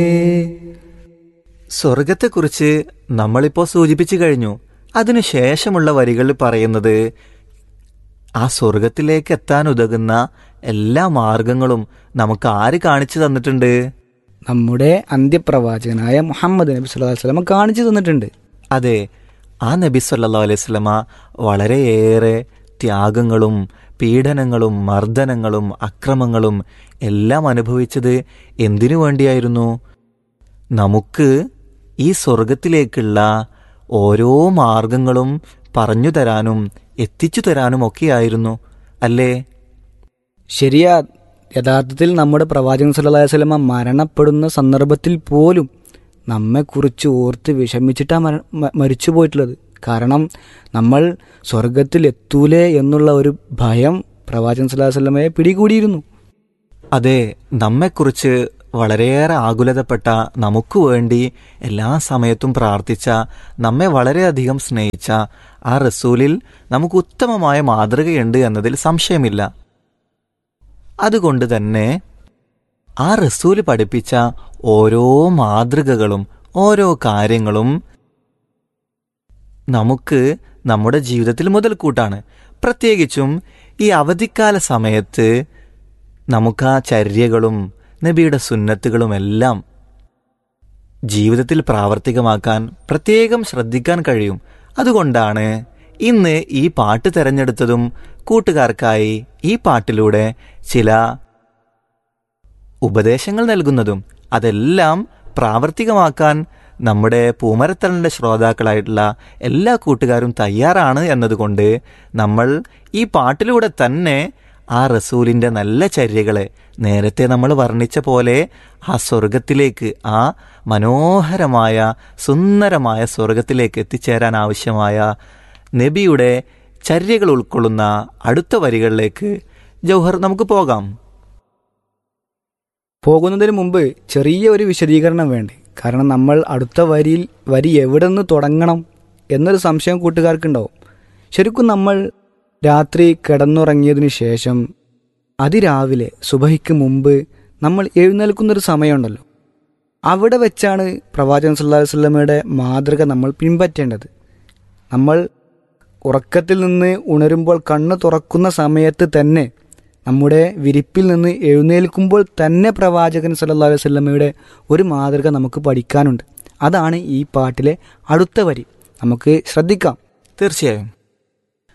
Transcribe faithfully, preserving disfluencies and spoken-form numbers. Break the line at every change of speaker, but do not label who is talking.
സ്വർഗത്തെക്കുറിച്ച് നമ്മളിപ്പോൾ സൂചിപ്പിച്ചു കഴിഞ്ഞു. അതിനുശേഷമുള്ള വരികളിൽ പറയുന്നത് ആ സ്വർഗത്തിലേക്ക് എത്താൻ ഉതകുന്ന എല്ലാ മാർഗങ്ങളും നമുക്ക് ആര് കാണിച്ചു തന്നിട്ടുണ്ട്?
നമ്മുടെ അന്ത്യപ്രവാചകനായ മുഹമ്മദ് നബി സല്ലല്ലാഹു അലൈഹി വസല്ലം കാണിച്ചു തന്നിട്ടുണ്ട്.
അതെ, ആ നബി സല്ലല്ലാഹു അലൈഹി വസല്ലമ വളരെയേറെ ത്യാഗങ്ങളും പീഡനങ്ങളും മർദ്ദനങ്ങളും അക്രമങ്ങളും എല്ലാം അനുഭവിച്ചത് എന്തിനു വേണ്ടിയായിരുന്നു? നമുക്ക് ഈ സ്വർഗത്തിലേക്കുള്ള ഓരോ മാർഗങ്ങളും പറഞ്ഞു തരാനും എത്തിച്ചു തരാനും ഒക്കെയായിരുന്നു, അല്ലേ?
ശരിയാ. യഥാർത്ഥത്തിൽ നമ്മുടെ പ്രവാചകൻ സല്ലല്ലാഹു അലൈഹി വസല്ലം മരണപ്പെടുന്ന സന്ദർഭത്തിൽ പോലും നമ്മെക്കുറിച്ച് ഓർത്ത് വിഷമിച്ചിട്ടാണ് മര മരിച്ചു പോയിട്ടുള്ളത്. കാരണം നമ്മൾ സ്വർഗത്തിൽ എത്തൂലേ എന്നുള്ള ഒരു ഭയം പ്രവാചകൻ സല്ലല്ലാഹു അലൈഹി വസല്ലമയെ പിടികൂടിയിരുന്നു.
അതെ, നമ്മെക്കുറിച്ച് വളരെയേറെ ആകുലതപ്പെട്ട, നമുക്ക് വേണ്ടി എല്ലാ സമയത്തും പ്രാർത്ഥിച്ച, നമ്മെ വളരെയധികം സ്നേഹിച്ച ആ റസൂലിൽ നമുക്ക് ഉത്തമമായ മാതൃകയുണ്ട് എന്നതിൽ സംശയമില്ല. അതുകൊണ്ട് തന്നെ ആ റസൂല് പഠിപ്പിച്ച ഓരോ മാതൃകകളും ഓരോ കാര്യങ്ങളും നമുക്ക് നമ്മുടെ ജീവിതത്തിൽ മുതൽക്കൂട്ടാണ്. പ്രത്യേകിച്ചും ഈ അവധിക്കാല സമയത്ത് നമുക്ക് ആ ചര്യകളും നബിയുടെ സുന്നത്തുകളുമെല്ലാം ജീവിതത്തിൽ പ്രാവർത്തികമാക്കാൻ പ്രത്യേകം ശ്രദ്ധിക്കാൻ കഴിയും. അതുകൊണ്ടാണ് ഇന്ന് ഈ പാട്ട് തിരഞ്ഞെടുത്തതും കൂട്ടുകാർക്കായി ഈ പാട്ടിലൂടെ ചില ഉപദേശങ്ങൾ നൽകുന്നതും. അതെല്ലാം പ്രാവർത്തികമാക്കാൻ നമ്മുടെ പൂമരത്തലിൻ്റെ ശ്രോതാക്കളായിട്ടുള്ള എല്ലാ കൂട്ടുകാരും തയ്യാറാണ് എന്നതുകൊണ്ട് നമ്മൾ ഈ പാട്ടിലൂടെ തന്നെ ആ റസൂലിൻ്റെ നല്ല ചര്യകളെ നേരത്തെ നമ്മൾ വർണ്ണിച്ച പോലെ ആ സ്വർഗത്തിലേക്ക്, ആ മനോഹരമായ സുന്ദരമായ സ്വർഗത്തിലേക്ക് എത്തിച്ചേരാൻ ആവശ്യമായ നബിയുടെ ചര്യകൾ ഉൾക്കൊള്ളുന്ന അടുത്ത വരികളിലേക്ക് ജൗഹർ നമുക്ക് പോകാം.
പോകുന്നതിന് മുമ്പ് ചെറിയ ഒരു വിശദീകരണം വേണ്ടേ? കാരണം നമ്മൾ അടുത്ത വരിയിൽ വരി എവിടെ നിന്ന് തുടങ്ങണം എന്നൊരു സംശയം കൂട്ടുകാർക്കുണ്ടാവും. ശരിക്കും നമ്മൾ രാത്രി കിടന്നുറങ്ങിയതിനു ശേഷം അതിരാവിലെ സുബഹിക്ക് മുമ്പ് നമ്മൾ എഴുന്നേൽക്കുന്നൊരു സമയമുണ്ടല്ലോ, അവിടെ വെച്ചാണ് പ്രവാചകൻ സല്ലല്ലാഹു അലൈഹി വസല്ലമയുടെ മാതൃക നമ്മൾ പിൻപറ്റേണ്ടത്. നമ്മൾ ഉറക്കത്തിൽ നിന്ന് ഉണരുമ്പോൾ കണ്ണ് തുറക്കുന്ന സമയത്ത് തന്നെ, നമ്മുടെ വിരിപ്പിൽ നിന്ന് എഴുന്നേൽക്കുമ്പോൾ തന്നെ പ്രവാചകൻ സല്ലല്ലാഹു അലൈഹി വസല്ലമയുടെ ഒരു മാതൃക നമുക്ക് പഠിക്കാനുണ്ട്. അതാണ് ഈ പാട്ടിലെ അടുത്ത വരി. നമുക്ക് ശ്രദ്ധിക്കാം.
തീർച്ചയായും.